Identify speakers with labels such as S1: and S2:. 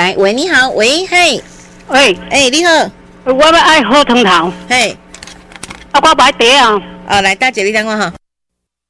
S1: 来，喂，你好，喂，嘿，
S2: 喂，
S1: 你好，
S2: 我要爱喝汤头，
S1: 嘿，
S2: 我买茶啊。
S1: 来，大姐，你等我哈。